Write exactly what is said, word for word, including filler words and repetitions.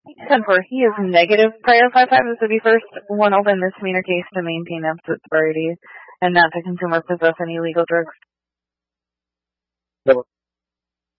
ten four, he is negative prior five five. This would be first one open misdemeanor case to maintain absolute sobriety and not to consume or possess any illegal drugs.